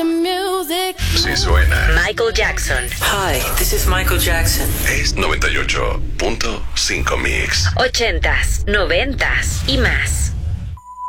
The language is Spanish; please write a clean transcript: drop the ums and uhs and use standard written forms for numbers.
the music. Sí suena. Michael Jackson. Hi, this is Michael Jackson. Es 98.5 Mix. 80s, 90s y más.